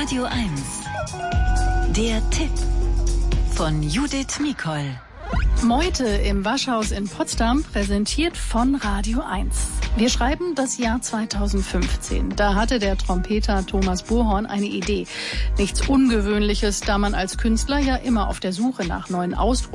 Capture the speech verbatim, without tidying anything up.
Radio eins. Der Tipp von Judith Mikol. Meute im Waschhaus in Potsdam, präsentiert von Radio eins. Wir schreiben das Jahr zweitausendfünfzehn. Da hatte der Trompeter Thomas Bohorn eine Idee. Nichts Ungewöhnliches, da man als Künstler ja immer auf der Suche nach neuen Ausdruck